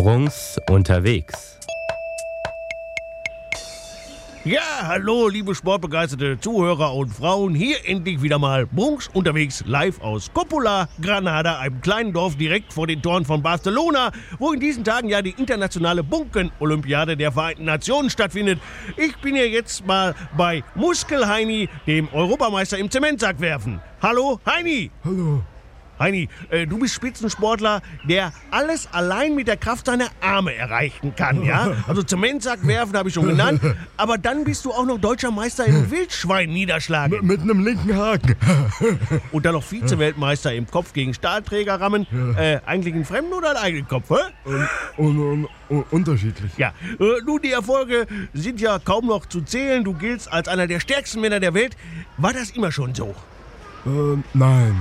Bruns unterwegs. Ja, hallo, liebe sportbegeisterte Zuhörer und Frauen. Hier endlich wieder mal Bruns unterwegs live aus Coppola, Granada, einem kleinen Dorf direkt vor den Toren von Barcelona, wo in diesen Tagen ja die internationale Bunken-Olympiade der Vereinten Nationen stattfindet. Ich bin hier jetzt mal bei Muskel-Heini, dem Europameister im Zementsackwerfen. Hallo, Heini! Hallo. Heini, du bist Spitzensportler, der alles allein mit der Kraft seiner Arme erreichen kann, ja? Also Zementsack werfen habe ich schon genannt, aber dann bist du auch noch deutscher Meister im Wildschwein niederschlagen. Mit einem linken Haken. Und dann noch Vize-Weltmeister im Kopf gegen Stahlträger rammen. Eigentlich einen fremden oder einen eigenen Kopf, hä? Unterschiedlich. Ja, nun, die Erfolge sind ja kaum noch zu zählen. Du giltst als einer der stärksten Männer der Welt. War das immer schon so? Nein.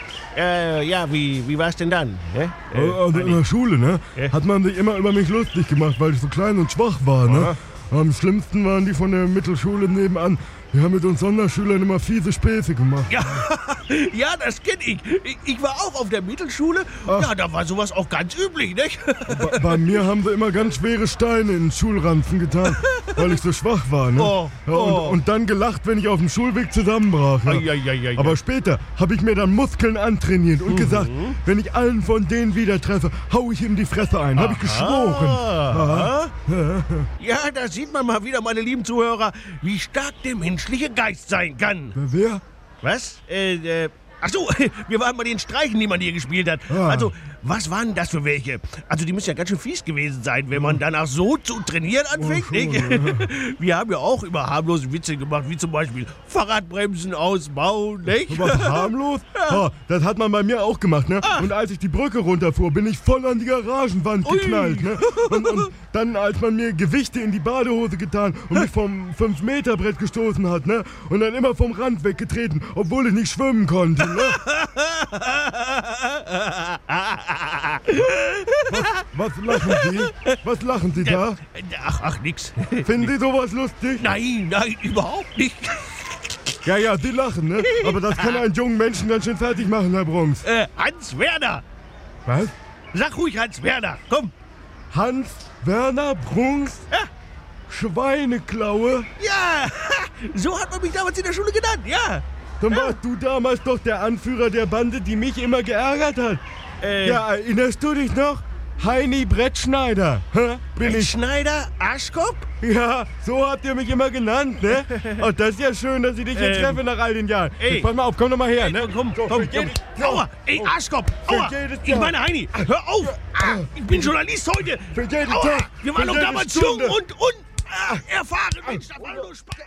Ja, wie war's denn dann? Also in der Schule, ne? Hat man sich immer über mich lustig gemacht, weil ich so klein und schwach war, ne? Am schlimmsten waren die von der Mittelschule nebenan. Die haben mit uns Sonderschülern immer fiese Späße gemacht. Ja, ja, das kenn ich. Ich war auch auf der Mittelschule. Ach. Ja, da war sowas auch ganz üblich, nicht? Bei mir haben sie immer ganz schwere Steine in den Schulranzen getan, weil ich so schwach war, ne? Und dann gelacht, wenn ich auf dem Schulweg zusammenbrach. Ja. Ai. Aber später habe ich mir dann Muskeln antrainiert und gesagt, wenn ich allen von denen wieder treffe, hau ich ihm die Fresse ein. Habe ich geschworen. Aha. Ja, da sieht man mal wieder, meine lieben Zuhörer, wie stark der menschliche Geist sein kann. Wer? Was? Ach so, wir waren bei den Streichen, die man hier gespielt hat. Ah. Also, was waren das für welche? Also, die müssen ja ganz schön fies gewesen sein, wenn man danach so zu trainieren anfängt, schon, nicht? ja. Wir haben ja auch über harmlose Witze gemacht, wie zum Beispiel Fahrradbremsen ausbauen, nicht? Was harmlos? Ja, das hat man bei mir auch gemacht, ne? Und als ich die Brücke runterfuhr, bin ich voll an die Garagenwand geknallt, ne? Und dann, als man mir Gewichte in die Badehose getan und mich vom 5-Meter-Brett gestoßen hat, ne? Und dann immer vom Rand weggetreten, obwohl ich nicht schwimmen konnte, ne? Was lachen Sie? Was lachen Sie da? Ach, nix. Finden Sie sowas lustig? Nein, überhaupt nicht. Ja, Sie lachen, ne? Aber das kann einen jungen Menschen ganz schön fertig machen, Herr Bruns. Hans Werner. Was? Sag ruhig Hans Werner, komm. Hans Werner Bruns? Ja. Schweineklaue? Ja, so hat man mich damals in der Schule genannt, ja. Dann warst du damals doch der Anführer der Bande, die mich immer geärgert hat. Ja, erinnerst du dich noch? Heini Brettschneider. Bin ich? Schneider, Arschkopf? Ja, so habt ihr mich immer genannt, ne? Und das ist ja schön, dass ich dich hier treffe nach all den Jahren. Ey. Pass mal auf, komm doch mal her, ne? Komm. Aua, ey, Arschkopf, Für aua. jedes Ich Jahr. meine, Heini, hör auf. Ich bin Journalist heute. Für jeden Aua, Tag. wir waren Für doch jede damals jung Stunde. und erfahren. Mensch, das war nur Spaß.